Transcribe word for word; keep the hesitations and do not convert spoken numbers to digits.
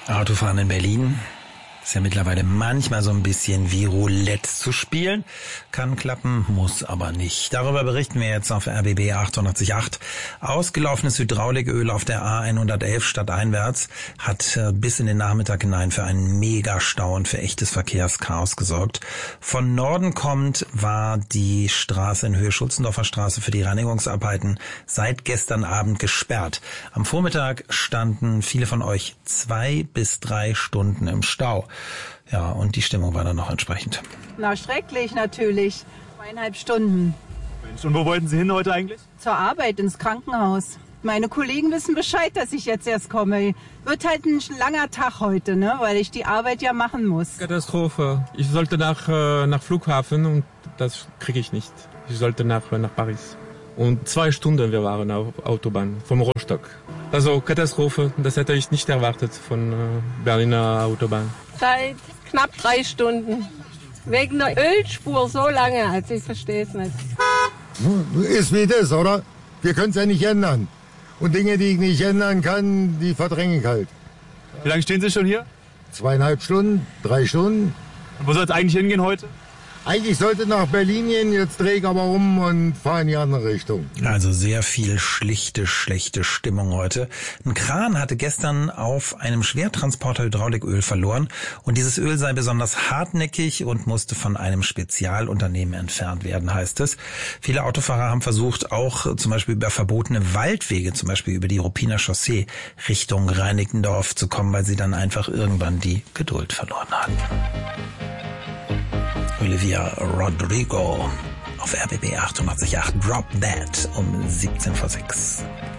Autofahren in Berlin ist ja mittlerweile manchmal so ein bisschen wie Roulette zu spielen. Kann klappen, muss aber nicht. Darüber berichten wir jetzt auf R B B achtundachtzig Komma acht. Ausgelaufenes Hydrauliköl auf der A hundertelf stadteinwärts hat bis in den Nachmittag hinein für einen Megastau und für echtes Verkehrschaos gesorgt. Von Norden kommt war die Straße in Höhe Schulzendorfer Straße für die Reinigungsarbeiten seit gestern Abend gesperrt. Am Vormittag standen viele von euch zwei bis drei Stunden im Stau. Ja, und die Stimmung war dann noch entsprechend. Na, schrecklich natürlich. Zweieinhalb Stunden. Mensch, und wo wollten Sie hin heute eigentlich? Zur Arbeit, ins Krankenhaus. Meine Kollegen wissen Bescheid, dass ich jetzt erst komme. Wird halt ein langer Tag heute, ne, weil ich die Arbeit ja machen muss. Katastrophe. Ich sollte nach, äh, nach Flughafen und das kriege ich nicht. Ich sollte nach, nach Paris. Und zwei Stunden wir waren auf Autobahn vom Rostock. Also Katastrophe, das hätte ich nicht erwartet von äh, Berliner Autobahn. Seit knapp drei Stunden. Wegen der Ölspur so lange, also ich verstehe es nicht. Ist wie das, oder? Wir können es ja nicht ändern. Und Dinge, die ich nicht ändern kann, die verdränge ich halt. Wie lange stehen Sie schon hier? Zweieinhalb Stunden, drei Stunden. Und wo soll es eigentlich hingehen heute? Eigentlich sollte nach Berlin gehen, jetzt drehe ich aber um und fahre in die andere Richtung. Also sehr viel schlichte, schlechte Stimmung heute. Ein Kran hatte gestern auf einem Schwertransporter Hydrauliköl verloren und dieses Öl sei besonders hartnäckig und musste von einem Spezialunternehmen entfernt werden, heißt es. Viele Autofahrer haben versucht, auch zum Beispiel über verbotene Waldwege, zum Beispiel über die Ruppiner Chaussee Richtung Reinickendorf zu kommen, weil sie dann einfach irgendwann die Geduld verloren hatten. Olivia Rodrigo auf R B B achtundachtzig Komma acht Drop That um siebzehn vor sechs.